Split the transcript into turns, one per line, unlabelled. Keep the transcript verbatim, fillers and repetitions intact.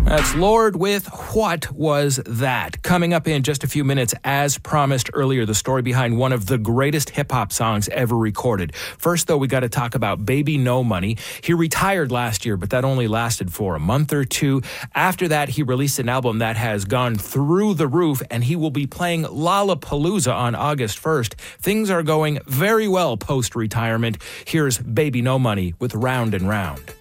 That's Lorde with What Was That? Coming up in just a few minutes, as promised earlier, the story behind one of the greatest hip-hop songs ever recorded. First, though, we got to talk about Baby No Money. He retired last year, but that only lasted for a month or two. After that, he released an album that has gone through the roof, and he will be playing Lollapalooza on August first. Things are going very well post-retirement. Here's Baby No Money with Round and Round.